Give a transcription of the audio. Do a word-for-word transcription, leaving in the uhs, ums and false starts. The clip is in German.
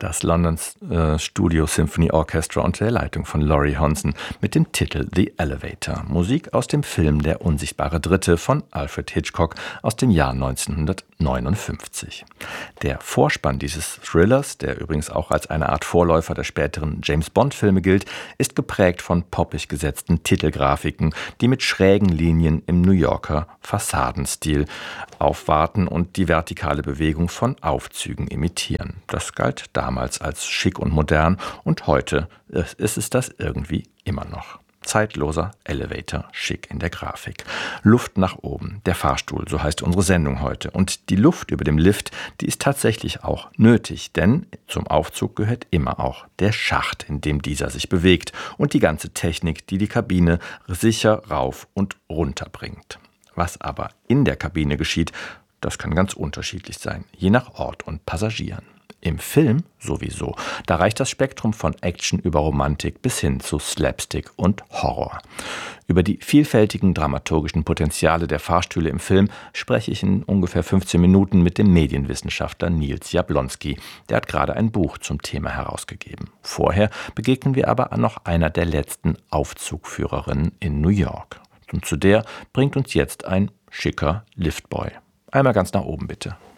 Das Londons äh, Studio Symphony Orchestra unter der Leitung von Laurie Honson mit dem Titel The Elevator. Musik aus dem Film Der unsichtbare Dritte von Alfred Hitchcock aus dem Jahr neunzehnhundertneunundfünfzig. Der Vorspann dieses Thrillers, der übrigens auch als eine Art Vorläufer der späteren James-Bond-Filme gilt, ist geprägt von poppig gesetzten Titelgrafiken, die mit schrägen Linien im New Yorker Fassadenstil aufwarten und die vertikale Bewegung von Aufzügen imitieren. Das galt damals als schick und modern und heute ist es das irgendwie immer noch. Zeitloser Elevator, schick in der Grafik. Luft nach oben, der Fahrstuhl, so heißt unsere Sendung heute. Und die Luft über dem Lift, die ist tatsächlich auch nötig, denn zum Aufzug gehört immer auch der Schacht, in dem dieser sich bewegt und die ganze Technik, die die Kabine sicher rauf und runter bringt. Was aber in der Kabine geschieht, das kann ganz unterschiedlich sein, je nach Ort und Passagieren. Im Film sowieso. Da reicht das Spektrum von Action über Romantik bis hin zu Slapstick und Horror. Über die vielfältigen dramaturgischen Potenziale der Fahrstühle im Film spreche ich in ungefähr fünfzehn Minuten mit dem Medienwissenschaftler Nils Jablonski. Der hat gerade ein Buch zum Thema herausgegeben. Vorher begegnen wir aber noch einer der letzten Aufzugführerinnen in New York. Und zu der bringt uns jetzt ein schicker Liftboy. Einmal ganz nach oben bitte.